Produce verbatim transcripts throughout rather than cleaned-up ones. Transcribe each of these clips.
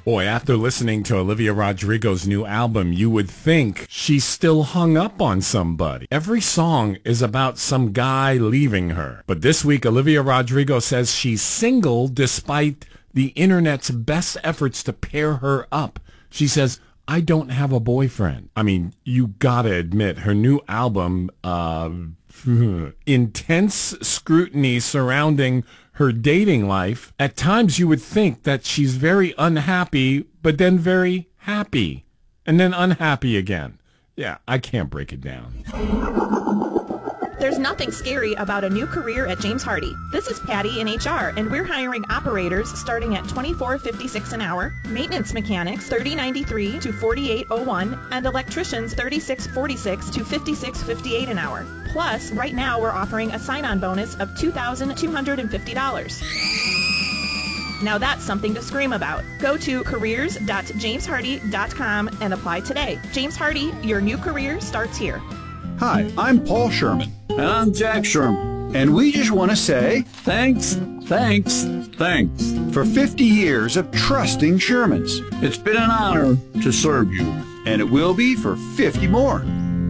Boy, after listening to Olivia Rodrigo's new album, you would think she's still hung up on somebody. Every song is about some guy leaving her. But this week, Olivia Rodrigo says she's single despite the internet's best efforts to pair her up. She says, I don't have a boyfriend. I mean, you gotta admit, her new album, uh, intense scrutiny surrounding her dating life. At times you would think that she's very unhappy, but then very happy, and then unhappy again. Yeah, I can't break it down. There's nothing scary about a new career at James Hardie. This is Patty in H R, and we're hiring operators starting at twenty-four fifty-six an hour, maintenance mechanics thirty ninety-three to forty-eight oh one, and electricians thirty-six forty-six to fifty-six fifty-eight an hour. Plus, right now we're offering a sign-on bonus of two thousand two hundred fifty dollars. Now that's something to scream about. Go to careers dot james hardie dot com and apply today. James Hardie, your new career starts here. Hi, I'm Paul Sherman. And I'm Jack Sherman. And we just want to say Thanks, thanks, thanks. for fifty years of trusting Shermans. It's been an honor to serve you. And it will be for fifty more.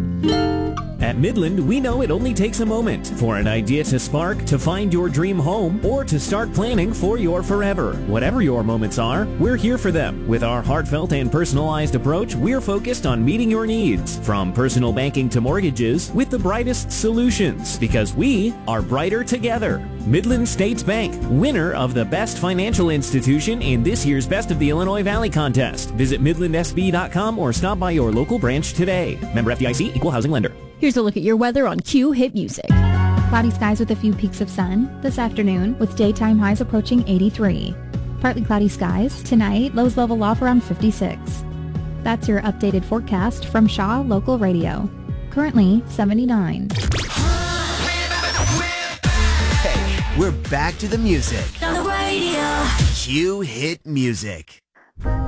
At Midland, we know it only takes a moment for an idea to spark, to find your dream home, or to start planning for your forever. Whatever your moments are, we're here for them. With our heartfelt and personalized approach, we're focused on meeting your needs. From personal banking to mortgages, with the brightest solutions. Because we are brighter together. Midland States Bank, winner of the Best Financial Institution in this year's Best of the Illinois Valley contest. Visit midland s b dot com or stop by your local branch today. Member F D I C, Equal Housing Lender. Here's a look at your weather on Q Hit Music. Cloudy skies with a few peaks of sun this afternoon with daytime highs approaching eighty-three. Partly cloudy skies. Tonight, lows level off around fifty-six. That's your updated forecast from Shaw Local Radio. Currently seventy-nine. Hey, we're back to the music. On the radio. Q Hit Music.